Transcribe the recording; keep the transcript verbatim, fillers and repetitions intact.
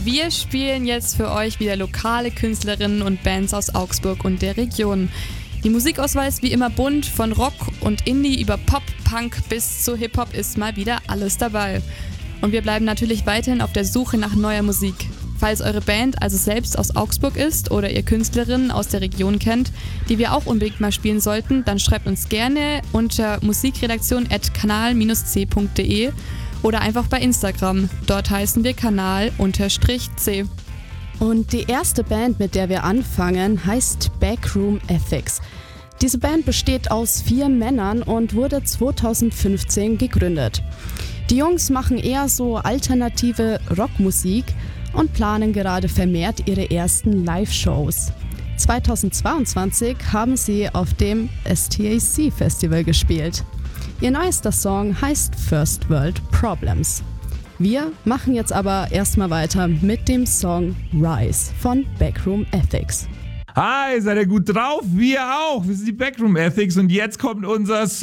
Wir spielen jetzt für euch wieder lokale Künstlerinnen und Bands aus Augsburg und der Region. Die Musikauswahl ist wie immer bunt, von Rock und Indie über Pop, Punk bis zu Hip-Hop ist mal wieder alles dabei. Und wir bleiben natürlich weiterhin auf der Suche nach neuer Musik. Falls eure Band also selbst aus Augsburg ist oder ihr Künstlerinnen aus der Region kennt, die wir auch unbedingt mal spielen sollten, dann schreibt uns gerne unter musikredaktion at kanal Bindestrich c punkt de oder einfach bei Instagram. Dort heißen wir kanal-c. Und die erste Band, mit der wir anfangen, heißt Backroom Ethics. Diese Band besteht aus vier Männern und wurde zweitausendfünfzehn gegründet. Die Jungs machen eher so alternative Rockmusik und planen gerade vermehrt ihre ersten Live-Shows. zweitausendzweiundzwanzig haben sie auf dem S T A C Festival gespielt. Ihr neuester Song heißt First World Problems. Wir machen jetzt aber erstmal weiter mit dem Song Rise von Backroom Ethics. Hi, seid ihr gut drauf? Wir auch. Wir sind die Backroom Ethics und jetzt kommt unser Song.